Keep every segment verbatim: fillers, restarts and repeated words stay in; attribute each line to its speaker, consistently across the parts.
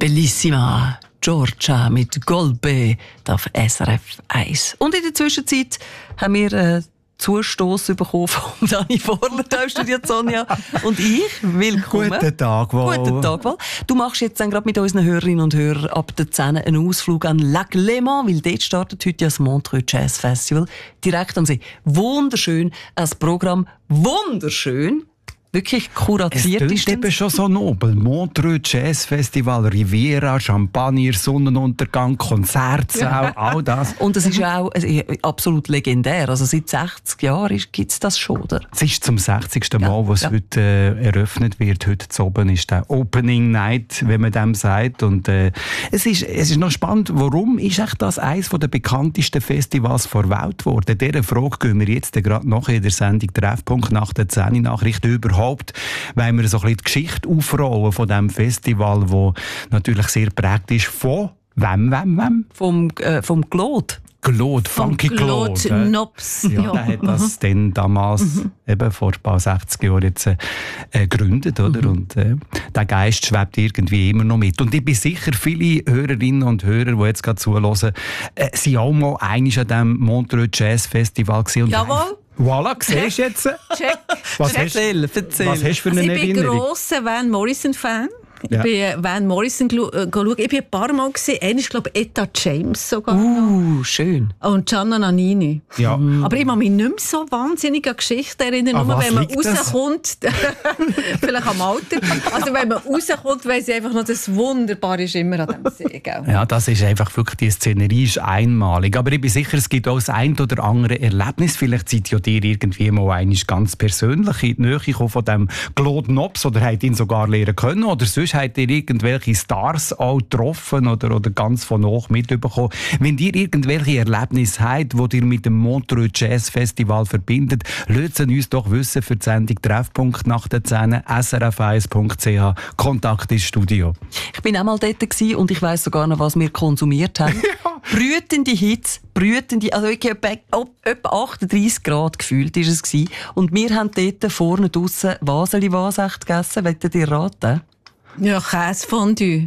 Speaker 1: Bellissima. Giorgia mit Golbe auf S R F eins. Und in der Zwischenzeit haben wir äh, Zustoss bekommen von Dani Vorler, da studiert Sonja und ich. Willkommen.
Speaker 2: Guten Tag, Val.
Speaker 1: Guten Tag, Val. Du machst jetzt dann gerade mit unseren Hörerinnen und Hörern ab der zehn einen Ausflug an Lac Léman, weil dort startet heute das Montreux Jazz Festival direkt am See. Wunderschön, das Programm wunderschön. Wirklich kuratiert.
Speaker 2: Es klingt eben schon so nobel. Montreux Jazz Festival, Riviera, Champagner, Sonnenuntergang, Konzertsaal, all das.
Speaker 1: Und es ist auch absolut legendär. Also seit sechzig Jahren gibt es das schon, oder?
Speaker 2: Es ist zum sechzigsten Mal,
Speaker 1: ja,
Speaker 2: wo es
Speaker 1: ja.
Speaker 2: heute äh, eröffnet wird. Heute zu oben ist der Opening Night, wenn man dem sagt. Und äh, es, ist, es ist noch spannend, warum ist echt das eines der bekanntesten Festivals der Welt geworden? Dieser Frage gehen wir jetzt gerade noch in der Sendung Treffpunkt nach der zehn Nachricht überhaupt. Weil wir so ein bisschen die Geschichte aufrollen von diesem Festival, das natürlich sehr prägt ist von wem, wem, wem?
Speaker 1: Vom, äh, vom Claude.
Speaker 2: Claude, Funky Claude.
Speaker 3: Claude Nobs.
Speaker 2: Ja, der hat das dann damals, mhm. eben vor ein paar sechzig Jahren jetzt, äh, gegründet, oder? Mhm. Und äh, der Geist schwebt irgendwie immer noch mit. Und ich bin sicher, viele Hörerinnen und Hörer, die jetzt gerade zuhören, äh, sind auch mal einig an diesem Montreux Jazz Festival gewesen.
Speaker 3: Jawohl.
Speaker 2: Voilà, siehst du jetzt?
Speaker 3: Check.
Speaker 2: Was,
Speaker 3: Check.
Speaker 2: Hast, was hast du für eine
Speaker 3: also ich bin
Speaker 2: Erinnerung?
Speaker 3: grosser Van Morrison-Fan.
Speaker 2: Ja.
Speaker 3: Ich bin Van Morrison geschaut. Ich bin ein paar Mal gesehen. Einer ist, glaube ich, Etta James sogar.
Speaker 1: Uh, schön.
Speaker 3: Und Gianna Nannini.
Speaker 2: Ja.
Speaker 3: Aber ich kann mich nicht mehr so wahnsinnig an Geschichten erinnern.
Speaker 2: An
Speaker 3: Nur
Speaker 2: was
Speaker 3: wenn man
Speaker 2: liegt das?
Speaker 3: rauskommt, vielleicht am Alter. Also wenn man rauskommt, weiss ich einfach noch, das Wunderbare ist immer an diesem See. Gell?
Speaker 2: Ja, das ist einfach wirklich, die Szenerie ist einmalig. Aber ich bin sicher, es gibt auch das ein oder andere Erlebnis. Vielleicht seid ja dir irgendwie mal einmal ganz persönlich in die Nähe gekommen von dem Claude Nobs oder habt ihn sogar lernen können. Oder sonst habt ihr irgendwelche Stars auch getroffen oder, oder ganz von hoch mitbekommen. Wenn ihr irgendwelche Erlebnisse habt, die ihr mit dem Montreux Jazz Festival verbindet, lasst es uns doch wissen für die Sendung Treffpunkt nach der zehn, S R F eins Punkt C H. Kontakt ins Studio.
Speaker 1: Ich bin auch mal dort gewesen und ich weiss sogar noch, was wir konsumiert haben. Ja. Brütende Hitze, brütende, also ich etwa, etwa achtunddreissig Grad gefühlt ist es gewesen. Und wir haben dort vorne draussen Waseli-Wasecht gegessen. Wollt ihr raten?
Speaker 3: Ja, Käsefondue.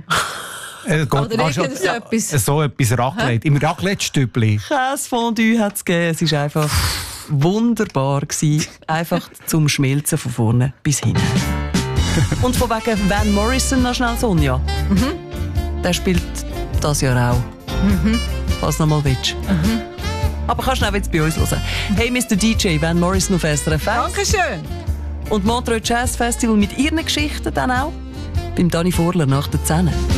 Speaker 2: Äh, Gott,
Speaker 3: Oder
Speaker 2: also,
Speaker 3: irgend so etwas.
Speaker 2: So etwas Raclette. Im Raclette-Stübli.
Speaker 1: Käsefondue hat es gegeben. Es war einfach wunderbar gewesen. Einfach zum Schmelzen von vorne bis hinten. Und von wegen Van Morrison noch schnell, Sonja. Mhm. Der spielt das Jahr auch. Mhm. Was noch mal willst. Mhm. Aber kannst du auch jetzt bei uns hören. Hey, Mister D J, Van Morrison auf S R F eins.
Speaker 3: Dankeschön.
Speaker 1: Und Montreux Jazz Festival mit ihren Geschichten dann auch beim Dani Vorler nach der zehn.